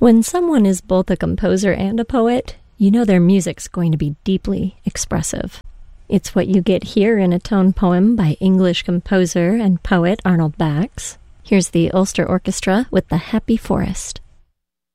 When someone is both a composer and a poet, you know their music's going to be deeply expressive. It's what you get here in a tone poem by English composer and poet Arnold Bax. Here's the Ulster Orchestra with The Happy Forest.